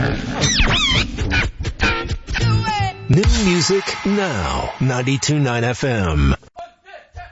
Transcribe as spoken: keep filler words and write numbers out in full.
New music now. ninety-two point nine F M.